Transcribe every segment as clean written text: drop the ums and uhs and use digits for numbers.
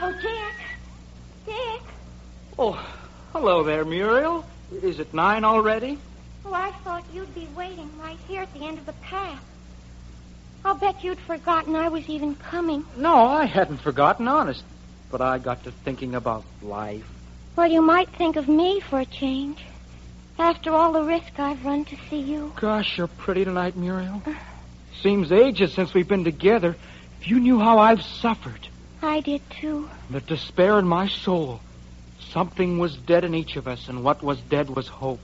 Oh, Dick. Dick. Oh, hello there, Muriel. Is it 9 already? Oh, I thought you'd be waiting right here at the end of the path. I'll bet you'd forgotten I was even coming. No, I hadn't forgotten, honest. But I got to thinking about life. Well, you might think of me for a change. After all the risk I've run to see you. Gosh, you're pretty tonight, Muriel. Seems ages since we've been together. If you knew how I've suffered. I did, too. The despair in my soul. Something was dead in each of us, and what was dead was hope.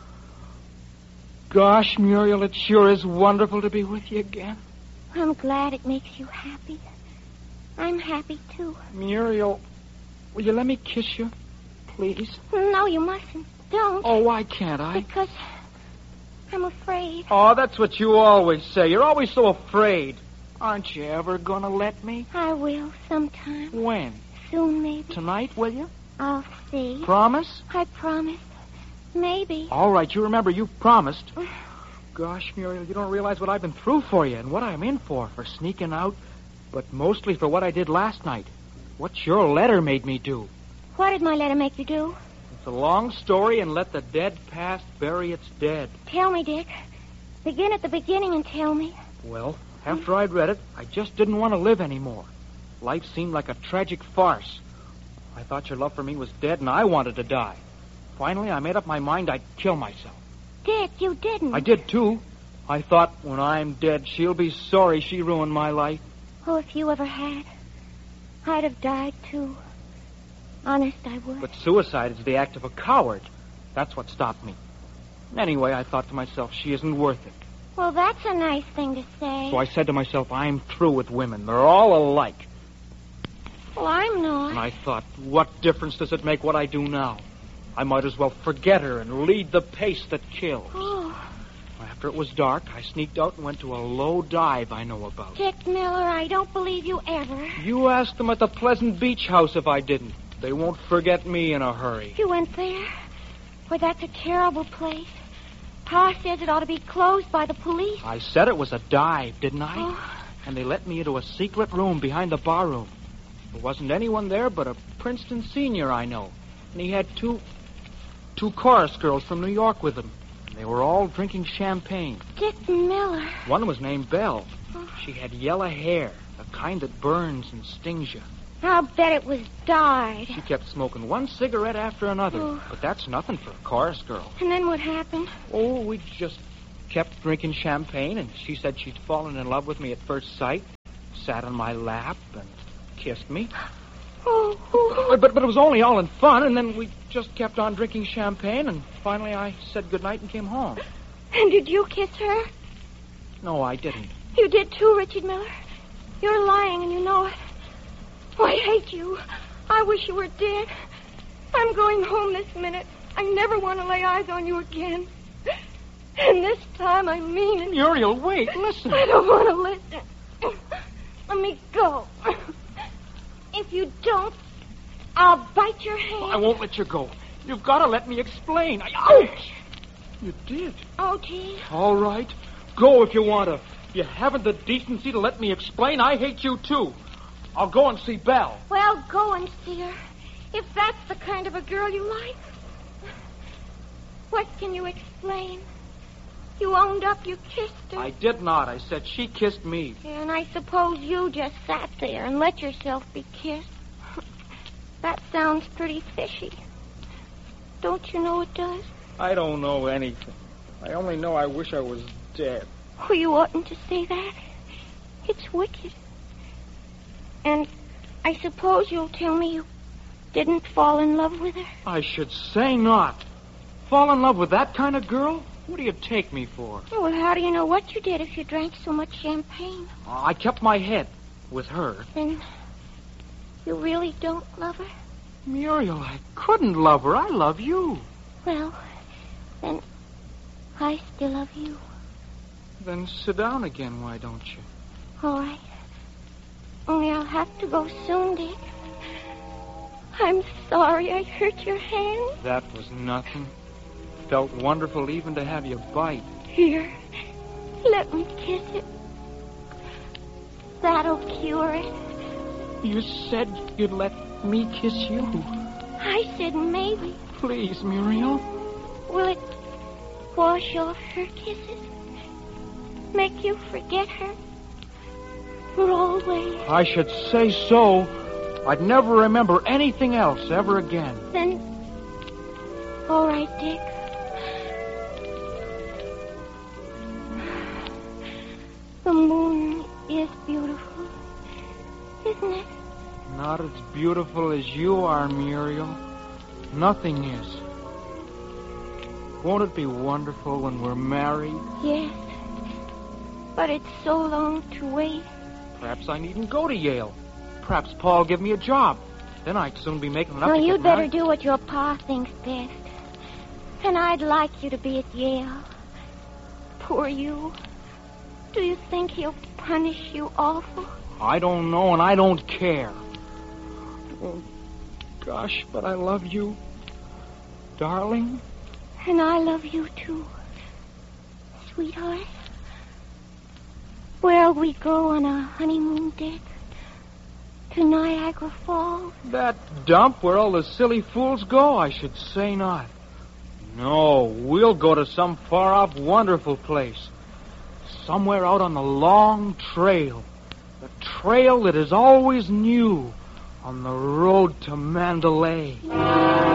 Gosh, Muriel, it sure is wonderful to be with you again. I'm glad it makes you happy. I'm happy, too. Muriel, will you let me kiss you, please? No, you mustn't. Don't. Oh, why can't I? Because I'm afraid. Oh, that's what you always say. You're always so afraid. Aren't you ever going to let me? I will sometime. When? Soon, maybe. Tonight, will you? I'll see. Promise? I promise. Maybe. All right, you remember you promised. Gosh, Muriel, you don't realize what I've been through for you and what I'm in for sneaking out, but mostly for what I did last night. What your letter made me do. What did my letter make you do? It's a long story, and let the dead past bury its dead. Tell me, Dick. Begin at the beginning and tell me. Well, after I'd read it, I just didn't want to live anymore. Life seemed like a tragic farce. I thought your love for me was dead, and I wanted to die. Finally, I made up my mind I'd kill myself. Dick, you didn't. I did, too. I thought, when I'm dead, she'll be sorry she ruined my life. Oh, if you ever had, I'd have died, too. Honest, I would. But suicide is the act of a coward. That's what stopped me. Anyway, I thought to myself, she isn't worth it. Well, that's a nice thing to say. So I said to myself, I'm through with women. They're all alike. Well, I'm not. And I thought, what difference does it make what I do now? I might as well forget her and lead the pace that kills. Oh. After it was dark, I sneaked out and went to a low dive I know about. Dick Miller, I don't believe you ever. You asked them at the Pleasant Beach House if I didn't. They won't forget me in a hurry. You went there? Well, that's a terrible place. Pa says it ought to be closed by the police. I said it was a dive, didn't I? Oh. And they let me into a secret room behind the bar room. There wasn't anyone there but a Princeton senior I know. And he had two chorus girls from New York with him. And they were all drinking champagne. Dick Miller. One was named Belle. Oh. She had yellow hair, the kind that burns and stings you. I'll bet it was dyed. She kept smoking one cigarette after another. Oh. But that's nothing for a chorus girl. And then what happened? Oh, we just kept drinking champagne, and she said she'd fallen in love with me at first sight, sat on my lap, and kissed me. Oh. But it was only all in fun, and then we just kept on drinking champagne, and finally I said goodnight and came home. And did you kiss her? No, I didn't. You did too, Richard Miller. You're lying, and you know it. Oh, I hate you. I wish you were dead. I'm going home this minute. I never want to lay eyes on you again. And this time I mean it. Muriel, wait, listen. I don't want to listen. Let me go. If you don't, I'll bite your hand. I won't let you go. You've got to let me explain. Ouch! You did. Oh, gee. All right. Go if you want to. You haven't the decency to let me explain. I hate you, too. I'll go and see Belle. Well, go and see her. If that's the kind of a girl you like. What can you explain? You owned up you kissed her. I did not. I said she kissed me. And I suppose you just sat there and let yourself be kissed. That sounds pretty fishy. Don't you know it does? I don't know anything. I only know I wish I was dead. Oh, you oughtn't to say that. It's wicked. And I suppose you'll tell me you didn't fall in love with her? I should say not. Fall in love with that kind of girl? What do you take me for? Oh, well, how do you know what you did if you drank so much champagne? I kept my head with her. Then you really don't love her? Muriel, I couldn't love her. I love you. Well, then I still love you. Then sit down again, why don't you? All right. Only I'll have to go soon, Dick. I'm sorry I hurt your hand. That was nothing. Felt wonderful even to have you bite. Here, let me kiss it. That'll cure it. You said you'd let me kiss you. I said maybe. Please, Muriel. Will it wash off her kisses? Make you forget her? For always? I should say so. I'd never remember anything else ever again. Then, all right, Dick. The moon is beautiful, isn't it? Not as beautiful as you are, Muriel. Nothing is. Won't it be wonderful when we're married? Yes. But it's so long to wait. Perhaps I needn't go to Yale. Perhaps Paul'll give me a job. Then I'd soon be making enough to get You'd better married. do what your pa thinks best. And I'd like you to be at Yale. Poor you. Do you think he'll punish you awful? I don't know, and I don't care. Oh, gosh, but I love you. Darling. And I love you, too. Sweetheart. Where'll we go on our honeymoon, Dick? To Niagara Falls? That dump where all the silly fools go? I should say not. No, we'll go to some far-off, wonderful place. Somewhere out on the long trail. The trail that is always new on the road to Mandalay.